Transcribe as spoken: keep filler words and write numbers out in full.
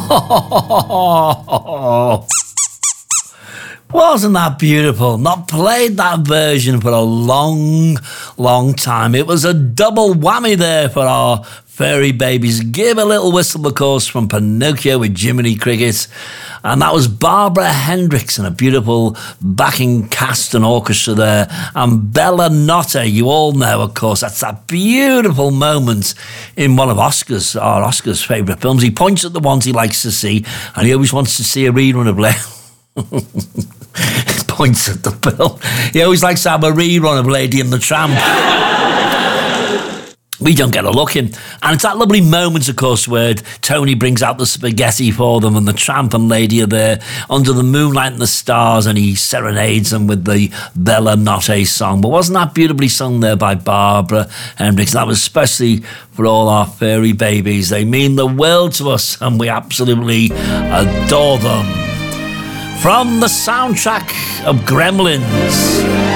Wasn't that beautiful? Not played that version for a long, long time. It was a double whammy there for our furry babies. Give a little whistle, of course, from Pinocchio with Jiminy Cricket. And that was Barbara Hendricks and a beautiful backing cast and orchestra there. And Bella Notte, you all know, of course, that's that beautiful moment in one of Oscar's, our Oscar's favourite films. He points at the ones he likes to see, and he always wants to see a rerun of Lady. Points at the film. He always likes to have a rerun of Lady and the Tramp. We don't get a look in. And it's that lovely moment, of course, where Tony brings out the spaghetti for them and the Tramp and Lady are there under the moonlight and the stars, and he serenades them with the Bella Notte song. But wasn't that beautifully sung there by Barbara Hendricks? That was especially for all our furry babies. They mean the world to us, and we absolutely adore them. From the soundtrack of Gremlins.